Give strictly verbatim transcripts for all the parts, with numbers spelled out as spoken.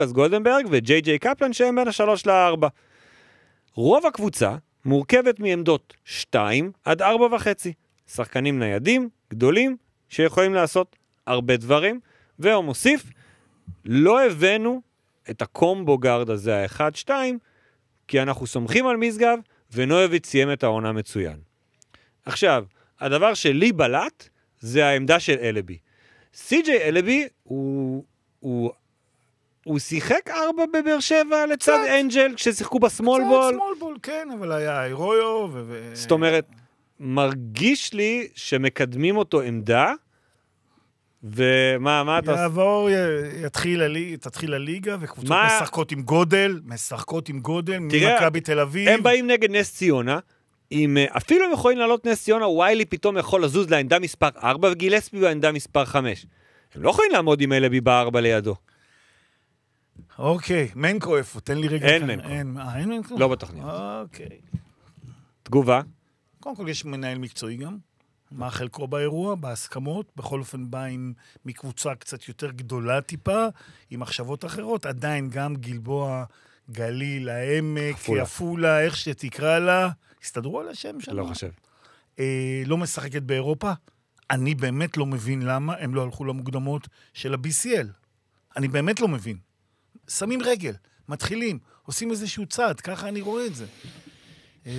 אז גולדנברג וג'יי ג'יי קפלן שהם בין השלוש לארבע. רוב הקבוצה מורכבת מעמדות שתיים עד ארבע וחצי. שחקנים ניידים, גדולים, שיכולים לעשות הרבה דברים, והוא מוסיף, לא הבאנו את הקומבו גארד הזה, ה-אחד שתיים, כי אנחנו סומכים על משגב, ונויביץ' סיים את העונה מצוין. עכשיו, הדבר שלי בלט, זה העמדה של אלבי. סי.ג'יי אלבי, הוא, הוא, הוא שיחק ארבע בבאר שבע לצד אנג'ל, כששיחקו בסמול בול. קצת סמול בול, כן, אבל היה אירויו. ו... זאת אומרת, מרגיש לי שמקדמים אותו עמדה, ומה, מה אתה... יעבור, יתחיל, תתחיל הליגה, וקבוצות מה... משחקות עם גודל, משחקות עם גודל, ממכבי תל אביב. הם באים נגד נס ציונה, עם, אפילו הם יכולים לעלות נס ציונה, וויילי פתאום יכול לזוז לעמדה מספר ארבע, וגילספי בעמדה מספר חמש. הם לא יכולים לעמוד עם אלבי בארבע לידו. אוקיי, מנקו איפה? תן לי רגע. אין מנקו. אין, אין מנקו? לא בתוכניות. אוקיי. תגובה? קודם כל יש מנהל מקצועי גם. מה חלקו באירוע, בהסכמות, בכל אופן בא עם מקבוצה קצת יותר גדולה טיפה, עם מחשבות אחרות, עדיין גם גלבוע, גליל, העמק, יפולה, איך שתקרא לה, הסתדרו על השם שלה? לא חושב. אה, לא משחקת באירופה, אני באמת לא מבין למה הם לא הלכו למוקדמות של ה-בי סי אל. אני באמת לא מבין. שמים רגל, מתחילים, עושים איזשהו צעד, ככה אני רואה את זה. אה...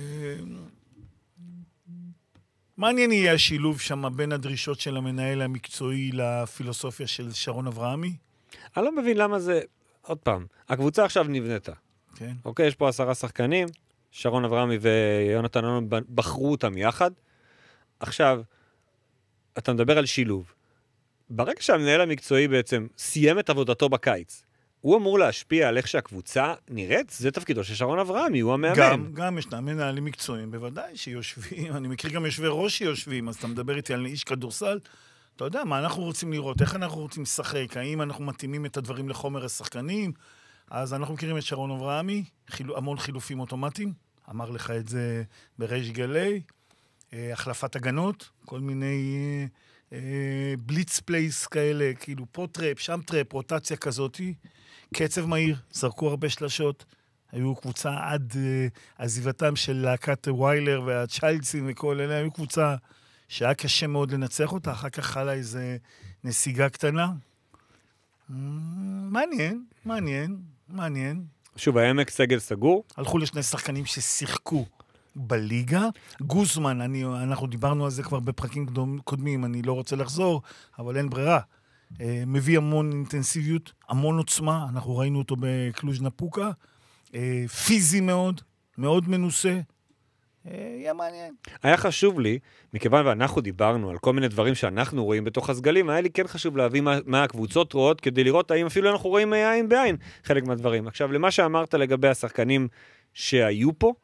מעניין יהיה השילוב שם בין הדרישות של המנהל המקצועי לפילוסופיה של שרון אברהמי? אני לא מבין למה זה, עוד פעם, הקבוצה עכשיו נבנתה. כן. אוקיי, יש פה עשרה שחקנים, שרון אברהמי ויונתן אלון בחרו אותם יחד. עכשיו, אתה מדבר על שילוב. ברגע שהמנהל המקצועי בעצם סיים את עבודתו בקיץ, הוא אמור להשפיע על איך שהקבוצה נראית, זה תפקידו של שרון אברהמי, הוא המאמן. גם, גם ישנם מנהלים מקצועיים, בוודאי שיושבים, אני מכיר גם יושבי ראש שיושבים, אז אתה מדבר איתי על איש כדורסל, אתה יודע מה אנחנו רוצים לראות, איך אנחנו רוצים לשחק, האם אנחנו מתאימים את הדברים לחומר השחקנים, אז אנחנו מכירים את שרון אברהמי, חילו, המון חילופים אוטומטיים, אמר לך את זה בריש גלי, אה, החלפת הגנות, כל מיני אה, אה, בליץ פלייס כאלה, כאילו פה טרפ, שם טרפ, רוטציה כזאת, קצב מהיר, זרקו הרבה שלשות, היו קבוצה עד uh, עזיבתם של להקת וויילר והצ'יילדסים וכל אלה, היו קבוצה שהיה קשה מאוד לנצח אותה, אחר כך חלה איזה נסיגה קטנה. Mm, מעניין, מעניין, מעניין. שוב, העמק סגל סגור. הלכו לשני שחקנים ששיחקו בליגה. גוזמן, אני, אנחנו דיברנו על זה כבר בפרקים קודמים, אני לא רוצה לחזור, אבל אין ברירה. מביא המון אינטנסיביות, המון עוצמה, אנחנו ראינו אותו בקלוז' נפוקה, פיזי מאוד, מאוד מנוסה, יהיה מעניין. היה חשוב לי, מכיוון ואנחנו דיברנו על כל מיני דברים שאנחנו רואים בתוך הסגלים, היה לי כן חשוב להביא מה, מה הקבוצות רואות, כדי לראות האם אפילו אנחנו רואים עין בעין חלק מהדברים. עכשיו, למה שאמרת לגבי השחקנים שהיו פה,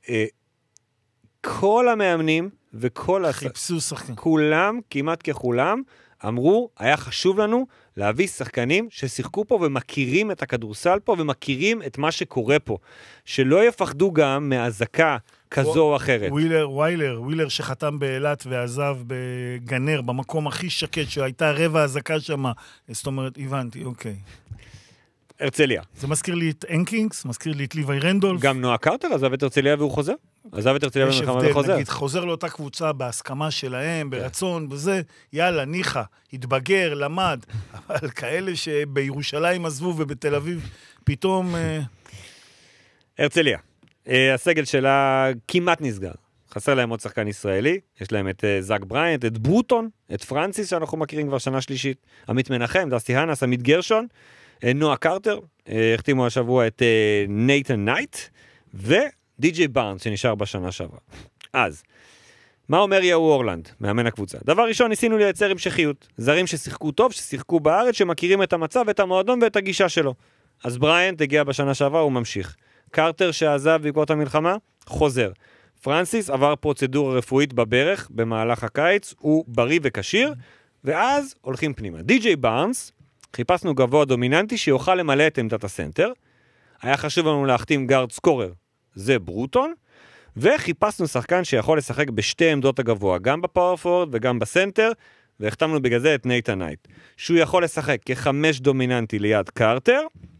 כל המאמנים וכל... חיפשו שחקנים. כולם, כמעט ככולם, אמרו, היה חשוב לנו להביא שחקנים ששיחקו פה ומכירים את הכדורסל פה ומכירים את מה שקורה פה. שלא יפחדו גם מהזקה כזו או אחרת. ווילר, ווילר, ווילר שחתם באילת ועזב בגנר, במקום הכי שקט שהייתה רבע הזקה שם. זאת אומרת, הבנתי, אוקיי. הרצליה. זה מזכיר לי את אנקינגס, מזכיר לי את ליווי רנדולף. גם נועה קרטר עזב את הרצליה והוא חוזר. עזב את הרצליה במלחמה וחוזר. יש הבדל, נגיד, חוזר לאותה קבוצה בהסכמה שלהם, ברצון, וזה, יאללה, ניחה, התבגר, למד, אבל כאלה שבירושלים עזבו ובתל אביב, פתאום... הרצליה. הסגל שלה כמעט נסגר. חסר להם עוד שחקן ישראלי, יש להם את זאק בריינט, את ברוטון, את פרנסיס, שאנחנו מכירים כבר שנה שלישית, עמית מנחם, דסטי הנס, עמית גרשון, נועה קרטר, החתימו השבוע את נייתן נייט, ודי.ג'יי בארנס שנשאר בשנה שעברה. אז, מה אומר יאו אורלנד, מאמן הקבוצה? דבר ראשון, ניסינו לייצר המשכיות. זרים ששיחקו טוב, ששיחקו בארץ, שמכירים את המצב, את המועדון ואת הגישה שלו. אז בריינט הגיע בשנה שעברה, הוא ממשיך. קרטר שעזב בעקבות המלחמה, חוזר. פרנסיס עבר פרוצדורה רפואית בברך במהלך הקיץ, הוא בריא וקשיר, ואז הולכים פנימה. די.ג'יי בארנס, חיפשנו גבוה דומיננטי שיוכל למלא את עמדת הסנטר. היה חשוב לנו להחתים גארד סקורר, זה ברוטון, וחיפשנו שחקן שיכול לשחק בשתי עמדות הגבוה, גם בפאוור פורד וגם בסנטר, והחתמנו בגלל זה את נייתן נייט. שהוא יכול לשחק כחמש דומיננטי ליד קרטר,